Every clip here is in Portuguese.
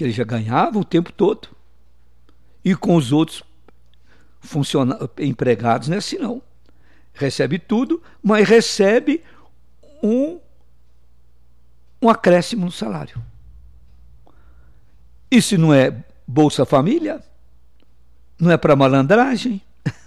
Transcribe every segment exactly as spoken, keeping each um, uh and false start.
que ele já ganhava o tempo todo. E com os outros funciona... empregados não é assim não. Recebe tudo, mas recebe um, um acréscimo no salário. Isso não é Bolsa Família? Não é para malandragem?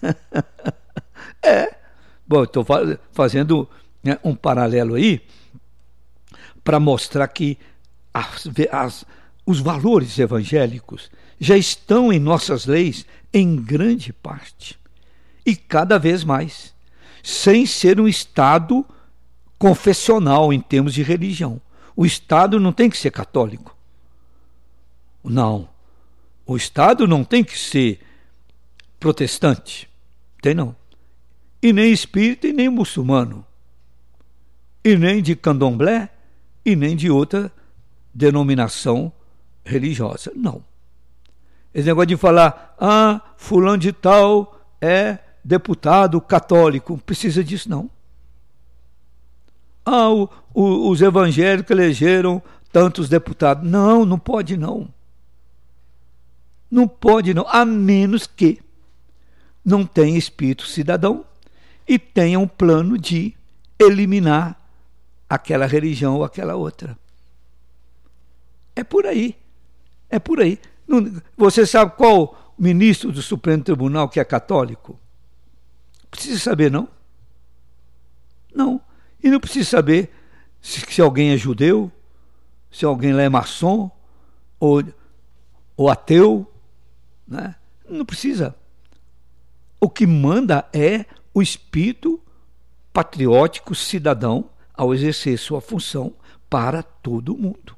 É. Bom, estou fazendo, né, um paralelo aí para mostrar que as, as, os valores evangélicos já estão em nossas leis em grande parte e cada vez mais, sem ser um Estado confessional em termos de religião. O Estado não tem que ser católico. Não. O Estado não tem que ser protestante. Tem não. E nem espírita e nem muçulmano. E nem de candomblé e nem de outra denominação religiosa. Não. Esse negócio de falar, ah, fulano de tal é deputado católico. Não precisa disso, não. Ah, o, o, os evangélicos elegeram tantos deputados. Não, não pode não. Não pode não, a menos que não tenha espírito cidadão e tenha um plano de eliminar aquela religião ou aquela outra. É por aí. É por aí. Você sabe qual ministro do Supremo Tribunal que é católico? Precisa saber, não? Não. E não precisa saber se, se alguém é judeu, se alguém lá é maçom ou, ou ateu, né? Não precisa. O que manda é o espírito patriótico cidadão ao exercer sua função para todo mundo.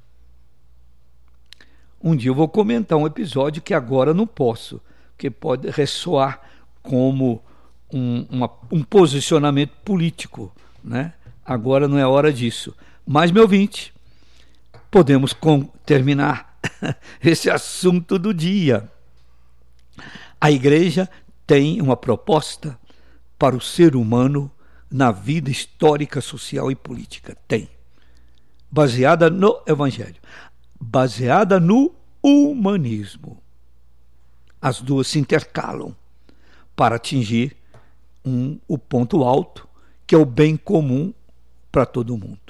Um dia eu vou comentar um episódio que agora não posso, que pode ressoar como um, uma, um posicionamento político, né? Agora não é hora disso. Mas, meu ouvinte, podemos com, terminar esse assunto do dia. A igreja tem uma proposta para o ser humano na vida histórica, social e política. Tem. Baseada no Evangelho. Baseada no humanismo. As duas se intercalam para atingir um, o ponto alto, que é o bem comum para todo mundo.